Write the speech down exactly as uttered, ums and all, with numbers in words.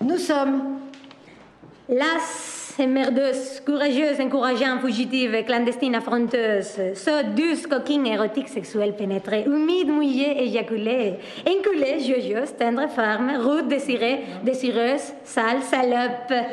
nous sommes las et merdeuses, courageuses, encourageantes, fugitives, clandestines, affronteuses, sottes, douces, coquines, érotiques, sexuelles, pénétrées, humides, mouillées, éjaculées, inculées, joyeuses, tendres, fermes, rudes, désirées, désireuses, sales, salopes.